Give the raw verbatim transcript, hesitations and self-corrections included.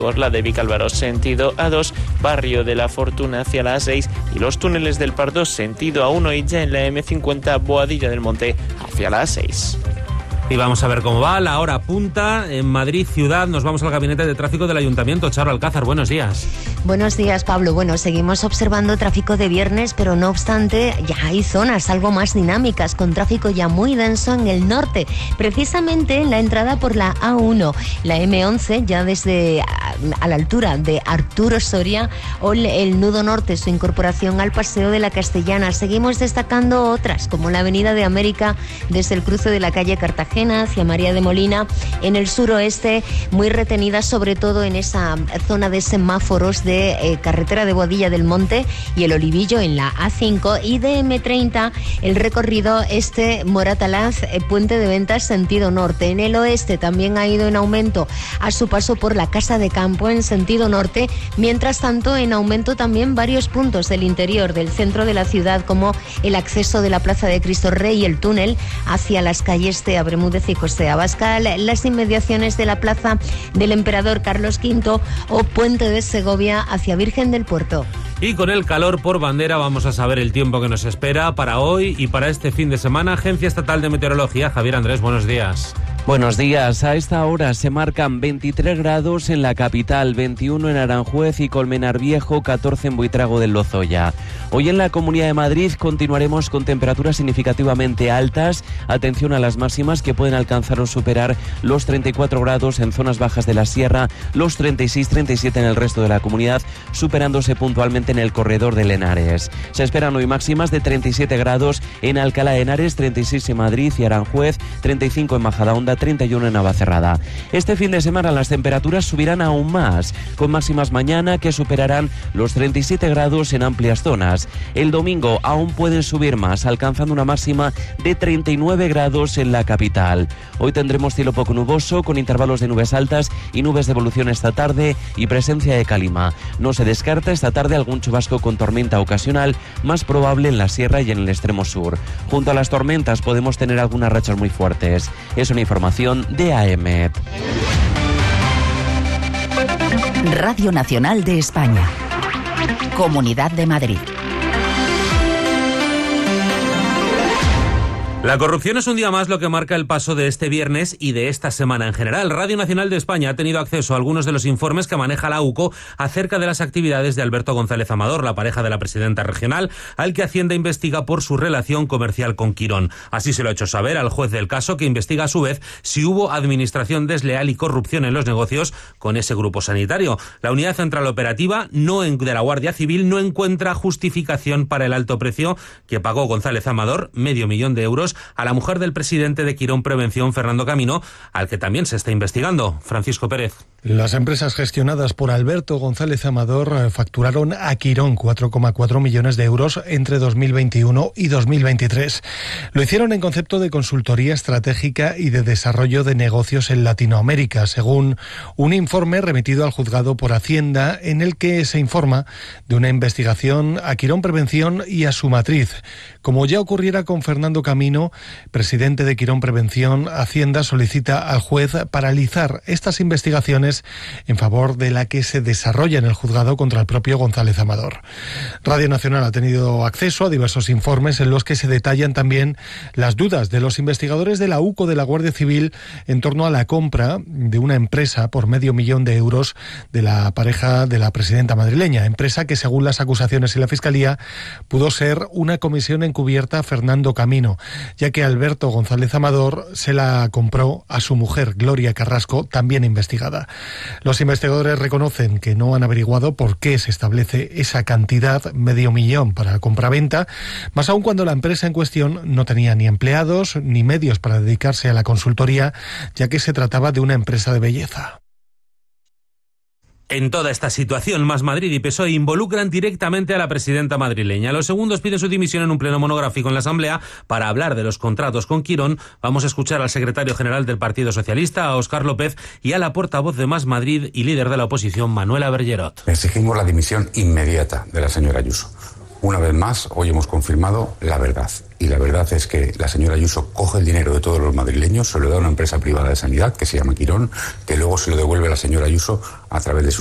la de Vicálvaro sentido A dos, Barrio de la Fortuna hacia la A seis y los túneles del Pardo sentido A uno y ya en la eme cincuenta Boadilla del Monte hacia la A seis. Y vamos a ver cómo va la hora punta en Madrid ciudad. Nos vamos al gabinete de tráfico del Ayuntamiento. Charo Alcázar, buenos días. Buenos días, Pablo. Bueno, seguimos observando tráfico de viernes, pero no obstante ya hay zonas algo más dinámicas con tráfico ya muy denso en el norte, precisamente en la entrada por la A uno, la eme once, ya desde a, a la altura de Arturo Soria, o el nudo norte, su incorporación al Paseo de la Castellana. Seguimos destacando otras, como la Avenida de América desde el cruce de la calle Cartagena hacia María de Molina, en el suroeste, muy retenida sobre todo en esa zona de semáforos de eh, carretera de Boadilla del Monte y el Olivillo en la A cinco, y de eme treinta el recorrido este Moratalaz, eh, Puente de Ventas sentido norte. En el oeste también ha ido en aumento a su paso por la Casa de Campo en sentido norte, mientras tanto en aumento también varios puntos del interior del centro de la ciudad, como el acceso de la Plaza de Cristo Rey y el túnel hacia las calles de Bermúdez y José Abascal, las inmediaciones de la Plaza del Emperador Carlos quinto o Puente de Segovia hacia Virgen del Puerto. Y con el calor por bandera vamos a saber el tiempo que nos espera para hoy y para este fin de semana. Agencia Estatal de Meteorología, Javier Andrés, buenos días. Buenos días. A esta hora se marcan veintitrés grados en la capital, veintiuno en Aranjuez y Colmenar Viejo, catorce en Buitrago del Lozoya. Hoy en la Comunidad de Madrid continuaremos con temperaturas significativamente altas. Atención a las máximas que pueden alcanzar o superar los treinta y cuatro grados en zonas bajas de la sierra, los treinta y seis treinta y siete en el resto de la comunidad, superándose puntualmente en el corredor de Henares. Se esperan hoy máximas de treinta y siete grados en Alcalá de Henares, treinta y seis en Madrid y Aranjuez, treinta y cinco en Majadahonda, treinta y uno en Navacerrada. Este fin de semana las temperaturas subirán aún más, con máximas mañana que superarán los treinta y siete grados en amplias zonas. El domingo aún pueden subir más, alcanzando una máxima de treinta y nueve grados en la capital. Hoy tendremos cielo poco nuboso, con intervalos de nubes altas y nubes de evolución esta tarde y presencia de calima. No se descarta esta tarde algún chubasco con tormenta ocasional, más probable en la sierra y en el extremo sur. Junto a las tormentas podemos tener algunas rachas muy fuertes. Es una información de A E M E T. Radio Nacional de España. Comunidad de Madrid. La corrupción es un día más lo que marca el paso de este viernes y de esta semana en general. Radio Nacional de España ha tenido acceso a algunos de los informes que maneja la U C O acerca de las actividades de Alberto González Amador, la pareja de la presidenta regional, al que Hacienda investiga por su relación comercial con Quirón. Así se lo ha hecho saber al juez del caso, que investiga a su vez si hubo administración desleal y corrupción en los negocios con ese grupo sanitario. La Unidad Central Operativa no en, de la Guardia Civil no encuentra justificación para el alto precio que pagó González Amador, medio millón de euros, a la mujer del presidente de Quirón Prevención, Fernando Camino, al que también se está investigando. Francisco Pérez. Las empresas gestionadas por Alberto González Amador facturaron a Quirón cuatro coma cuatro millones de euros entre dos mil veintiuno y dos mil veintitrés. Lo hicieron en concepto de consultoría estratégica y de desarrollo de negocios en Latinoamérica, según un informe remitido al juzgado por Hacienda, en el que se informa de una investigación a Quirón Prevención y a su matriz. Como ya ocurriera con Fernando Camino, presidente de Quirón Prevención, Hacienda solicita al juez paralizar estas investigaciones en favor de la que se desarrolla en el juzgado contra el propio González Amador. Radio Nacional ha tenido acceso a diversos informes en los que se detallan también las dudas de los investigadores de la U C O de la Guardia Civil en torno a la compra de una empresa por medio millón de euros de la pareja de la presidenta madrileña, empresa que según las acusaciones y la Fiscalía pudo ser una comisión encubierta a Fernando Camino, ya que Alberto González Amador se la compró a su mujer, Gloria Carrasco, también investigada. Los investigadores reconocen que no han averiguado por qué se establece esa cantidad, medio millón, para la compraventa, más aún cuando la empresa en cuestión no tenía ni empleados ni medios para dedicarse a la consultoría, ya que se trataba de una empresa de belleza. En toda esta situación, Más Madrid y P S O E involucran directamente a la presidenta madrileña. Los segundos piden su dimisión en un pleno monográfico en la Asamblea para hablar de los contratos con Quirón. Vamos a escuchar al secretario general del Partido Socialista, a Óscar López, y a la portavoz de Más Madrid y líder de la oposición, Manuela Bergerot. Exigimos la dimisión inmediata de la señora Ayuso. Una vez más, hoy hemos confirmado la verdad. Y la verdad es que la señora Ayuso coge el dinero de todos los madrileños, se lo da a una empresa privada de sanidad que se llama Quirón, que luego se lo devuelve a la señora Ayuso a través de su